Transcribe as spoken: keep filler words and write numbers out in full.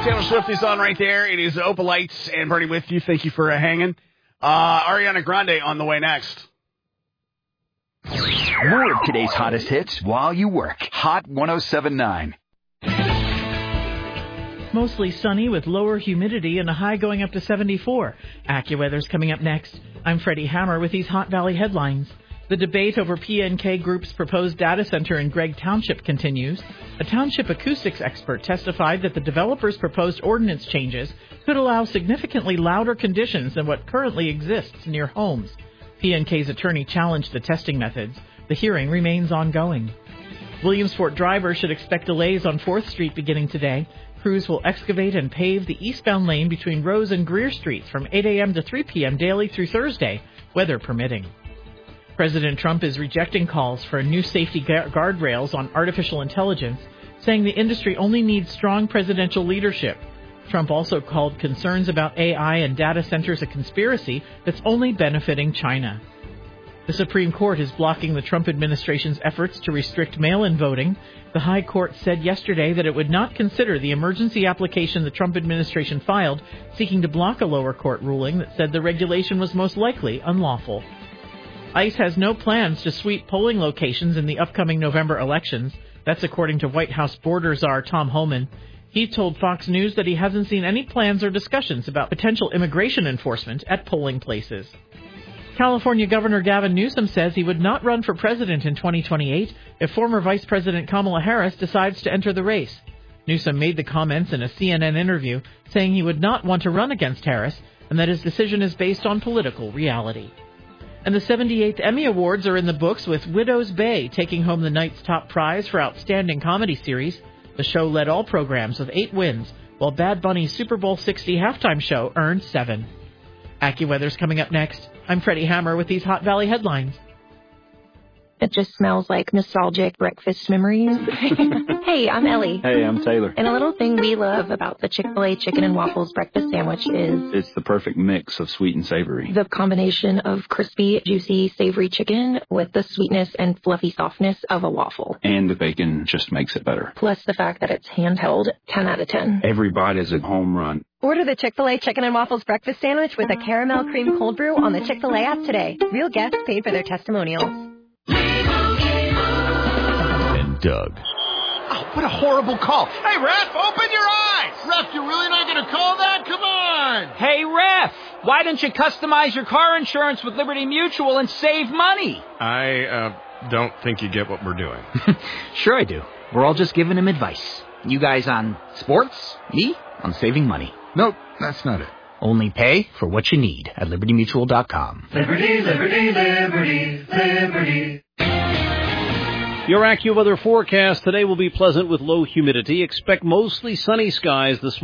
Taylor Swift is on right there. It is Opal Lights and Bernie with you. Thank you for uh, hanging. Uh, Ariana Grande on the way next. More of today's hottest hits while you work. Hot one oh seven point nine. Mostly sunny with lower humidity and a high going up to seventy-four. AccuWeather's coming up next. I'm Freddie Hammer with these Hot Valley headlines. The debate over P N K Group's proposed data center in Gregg Township continues. A township acoustics expert testified that the developer's proposed ordinance changes could allow significantly louder conditions than what currently exists near homes. P N K's attorney challenged the testing methods. The hearing remains ongoing. Williamsport drivers should expect delays on fourth Street beginning today. Crews will excavate and pave the eastbound lane between Rose and Greer Streets from eight a.m. to three p.m. daily through Thursday, weather permitting. President Trump is rejecting calls for new safety guardrails on artificial intelligence, saying the industry only needs strong presidential leadership. Trump also called concerns about A I and data centers a conspiracy that's only benefiting China. The Supreme Court is blocking the Trump administration's efforts to restrict mail-in voting. The High Court said yesterday that it would not consider the emergency application the Trump administration filed, seeking to block a lower court ruling that said the regulation was most likely unlawful. ICE has no plans to sweep polling locations in the upcoming November elections. That's according to White House border czar Tom Homan. He told Fox News that he hasn't seen any plans or discussions about potential immigration enforcement at polling places. California Governor Gavin Newsom says he would not run for president in twenty twenty-eight if former Vice President Kamala Harris decides to enter the race. Newsom made the comments in a C N N interview, saying he would not want to run against Harris and that his decision is based on political reality. And the seventy-eighth Emmy Awards are in the books, with Widow's Bay taking home the night's top prize for Outstanding Comedy Series. The show led all programs with eight wins, while Bad Bunny's Super Bowl sixty halftime show earned seven. AccuWeather's coming up next. I'm Freddie Hammer with these Hot Valley headlines. It just smells like nostalgic breakfast memories. Hey, I'm Ellie. Hey, I'm Taylor. And a little thing we love about the Chick-fil-A Chicken and Waffles breakfast sandwich is... it's the perfect mix of sweet and savory. The combination of crispy, juicy, savory chicken with the sweetness and fluffy softness of a waffle. And the bacon just makes it better. Plus the fact that it's handheld, ten out of ten. Every bite is a home run. Order the Chick-fil-A Chicken and Waffles breakfast sandwich with a caramel cream cold brew on the Chick-fil-A app today. Real guests paid for their testimonials. And Doug. Oh, what a horrible call. Hey, ref, open your eyes. Ref, you're really not going to call that? Come on. Hey, ref, why don't you customize your car insurance with Liberty Mutual and save money? I uh, don't think you get what we're doing. Sure I do. We're all just giving him advice. You guys on sports, me on saving money. Nope, that's not it. Only pay for what you need at liberty mutual dot com. Liberty, liberty, liberty, liberty. Your AccuWeather forecast today will be pleasant with low humidity. Expect mostly sunny skies this morning.